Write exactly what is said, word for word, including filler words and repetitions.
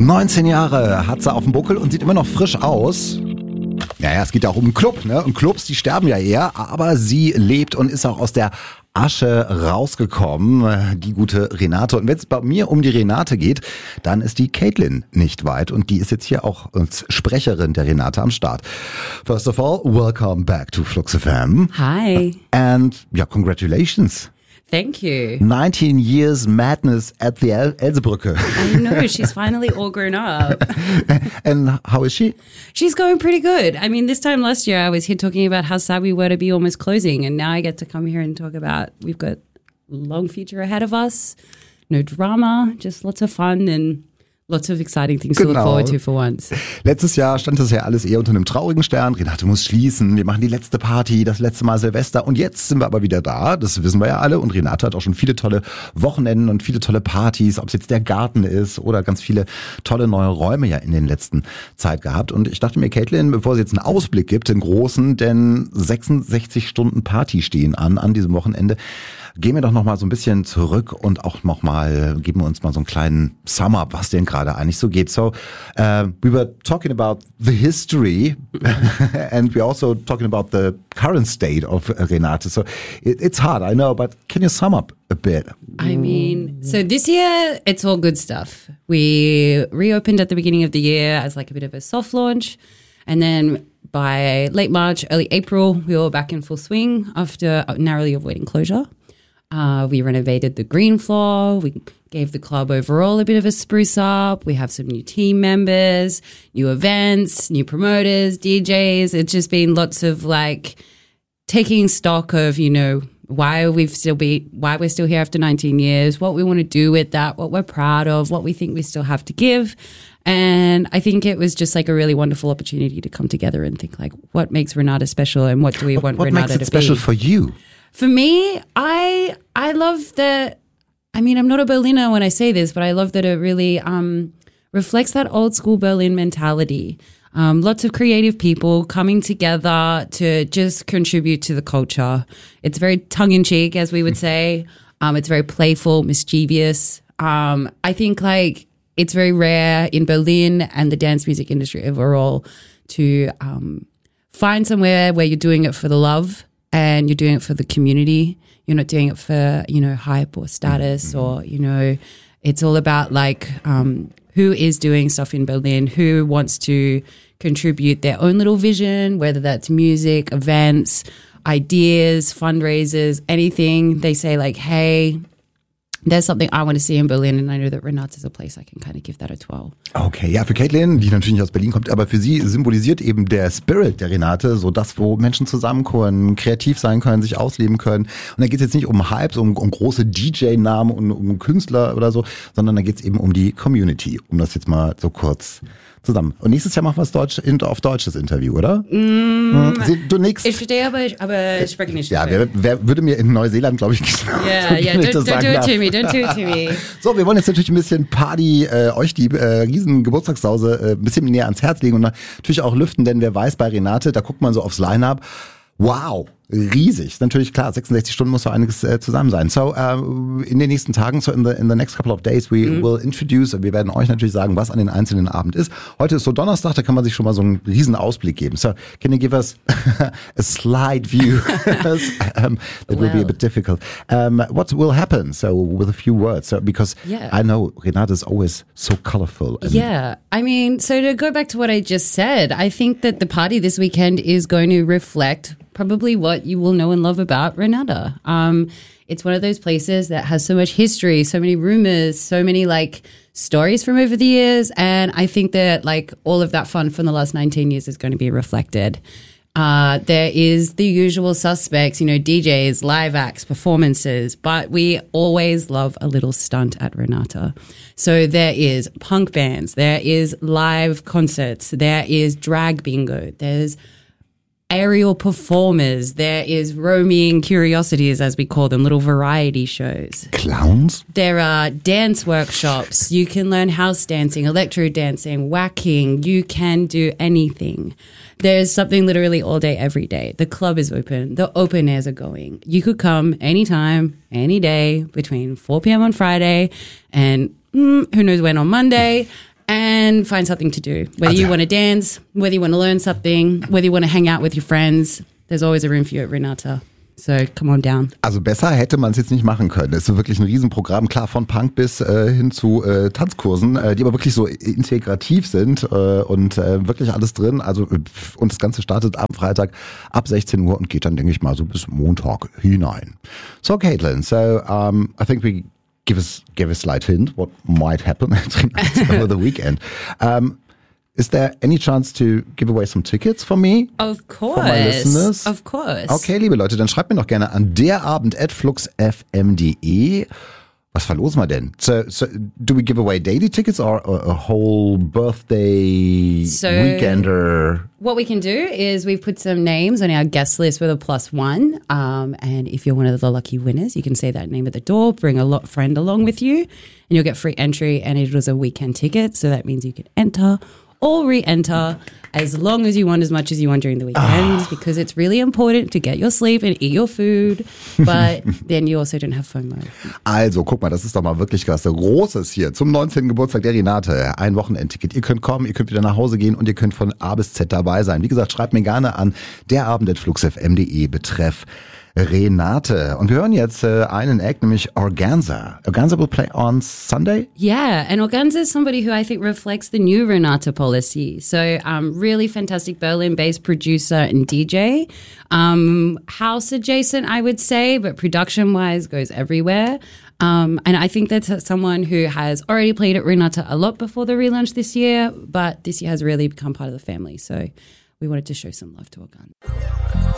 neunzehn Jahre hat sie auf dem Buckel und sieht immer noch frisch aus. Naja, es geht ja auch um einen Club, ne? Und Clubs, die sterben ja eher, aber sie lebt und ist auch aus der Asche rausgekommen, die gute Renate. Und wenn es bei mir um die Renate geht, dann ist die Caitlin nicht weit. Und die ist jetzt hier auch als Sprecherin der Renate am Start. First of all, welcome back to Flux F M. Hi. And yeah, congratulations. Thank you. nineteen years madness at the El- Elsebrücke. I know, she's finally all grown up. And how is she? She's going pretty good. I mean, this time last year I was here talking about how sad we were to be almost closing, and now I get to come here and talk about we've got a long future ahead of us, no drama, just lots of fun and lots of exciting things Genau. to look forward to for once. Letztes Jahr stand das ja alles eher unter einem traurigen Stern. Renate muss schließen, wir machen die letzte Party, das letzte Mal Silvester und jetzt sind wir aber wieder da, das wissen wir ja alle und Renate hat auch schon viele tolle Wochenenden und viele tolle Partys, ob es jetzt der Garten ist oder ganz viele tolle neue Räume ja in den letzten Zeit gehabt und ich dachte mir, Caitlin, bevor sie jetzt einen Ausblick gibt, den großen, denn sechsundsechzig Stunden Party stehen an, an diesem Wochenende, gehen wir doch noch mal so ein bisschen zurück und auch noch mal, geben wir uns mal so einen kleinen Sum-Up, was denn gerade eigentlich so geht. So, uh, we were talking about the history and we're also talking about the current state of Renate. So it, it's hard, I know, but can you sum up a bit? I mean, so this year it's all good stuff. We reopened at the beginning of the year as like a bit of a soft launch, and then by late March, early April, we were back in full swing after narrowly avoiding closure. Uh, we renovated the green floor. We gave the club overall a bit of a spruce up. We have some new team members, new events, new promoters, D Js. It's just been lots of like taking stock of, you know, why we've still be, why we're still here after nineteen years, what we want to do with that, what we're proud of, what we think we still have to give. And I think it was just like a really wonderful opportunity to come together and think like, what makes Renata special and what do we What, want what Renata makes it to special be? for you? For me, I I love that. I mean, I'm not a Berliner when I say this, but I love that it really um, reflects that old school Berlin mentality. Um, lots of creative people coming together to just contribute to the culture. It's very tongue in cheek, as we would say. Um, it's very playful, mischievous. Um, I think like it's very rare in Berlin and the dance music industry overall to um, find somewhere where you're doing it for the love. And you're doing it for the community. You're not doing it for, you know, hype or status mm-hmm. or, you know, it's all about like um, who is doing stuff in Berlin, who wants to contribute their own little vision, whether that's music, events, ideas, fundraisers, anything. They say like, hey, there's something I want to see in Berlin and I know that Renate is a place I can kind of give that a twirl. Okay, ja, für Caitlin, die natürlich nicht aus Berlin kommt, aber für sie symbolisiert eben der Spirit der Renate so das, wo Menschen zusammenkommen, kreativ sein können, sich ausleben können. Und da geht es jetzt nicht um Hypes, um, um große D J-Namen und um Künstler oder so, sondern da geht es eben um die Community, um das jetzt mal so kurz zusammen. Und nächstes Jahr machen wir es Deutsch, auf Deutsch das Interview, oder? Mm, Sie, du nix? Ich verstehe, aber, aber ich spreche nicht. Ja, wer, wer würde mir in Neuseeland, glaube ich, Ja, ja, don't, don't do it to me, don't do it to me. So, wir wollen jetzt natürlich ein bisschen Party, äh, euch die äh, riesen Geburtstagssause äh, ein bisschen näher ans Herz legen und natürlich auch lüften, denn wer weiß, bei Renate, da guckt man so aufs Line-Up, wow, riesig. Ist natürlich klar, sechsundsechzig Stunden muss so einiges äh, zusammen sein. So, äh, in den nächsten Tagen, so in the, in the next couple of days, we mhm. will introduce, wir werden euch natürlich sagen, was an den einzelnen Abend ist. Heute ist so Donnerstag, da kann man sich schon mal so einen riesen Ausblick geben. So, can you give us a slide view? um, that will well. be a bit difficult. Um, what will happen? So, with a few words, so, because yeah. I know Renate is always so colorful. And yeah, I mean, so to go back to what I just said, I think that the party this weekend is going to reflect probably what you will know and love about Renata. Um, it's one of those places that has so much history, so many rumors, so many like stories from over the years. And I think that like all of that fun from the last nineteen years is going to be reflected. Uh, there is the usual suspects, you know, D Js, live acts, performances, but we always love a little stunt at Renata. So there is punk bands, there is live concerts, there is drag bingo, there's aerial performers, there is roaming curiosities, as we call them, little variety shows. Clowns? There are dance workshops. You can learn house dancing, electro dancing, whacking. You can do anything. There's something literally all day, every day. The club is open. The open airs are going. You could come anytime, any day between four p.m. on Friday and mm, who knows when on Monday. and find something to do. Whether Also, you want to dance, whether you want to learn something, whether you want to hang out with your friends, there's always a room for you at Renata. So come on down. Also besser hätte man es jetzt nicht machen können. Es ist wirklich ein Riesenprogramm, klar von Punk bis äh, hin zu äh, Tanzkursen, äh, die aber wirklich so integrativ sind äh, und äh, wirklich alles drin. Also und das Ganze startet am Freitag ab sechzehn Uhr und geht dann, denke ich mal, so bis Montag hinein. So Caitlin, so um, I think we give us give a slight hint what might happen over the weekend. Um, Is there any chance to give away some tickets for me? Of course. For my listeners? Of course. Okay, liebe Leute, dann schreibt mir doch gerne an derabend at fluxfm punkt de. Was verlosen wir denn? So, so, do we give away daily tickets or a, a whole birthday So, weekender? What we can do is we've put some names on our guest list with a plus one. Um, and if you're one of the lucky winners, you can say that name at the door, bring a lot friend along with you, and you'll get free entry. And it was a weekend ticket, so that means you can enter or re-enter as long as you want, as much as you want during the weekend, oh. because it's really important to get your sleep and eat your food, but then you also don't have FOMO. Also, guck mal, das ist doch mal wirklich was Großes hier zum neunzehnten Geburtstag der Renate. Ein Wochenendticket. Ihr könnt kommen, ihr könnt wieder nach Hause gehen und ihr könnt von A bis Z dabei sein. Wie gesagt, schreibt mir gerne an derabend at fluxfm punkt de betreff Renate. Und wir hören jetzt äh, einen Act, nämlich Organza. Organza will play on Sunday? Yeah, and Organza is somebody who I think reflects the new Renata policy. So um, really fantastic Berlin-based producer and D J. Um, house adjacent, I would say, but production-wise goes everywhere. Um, and I think that's someone who has already played at Renata a lot before the relaunch this year, but this year has really become part of the family. So we wanted to show some love to Organza.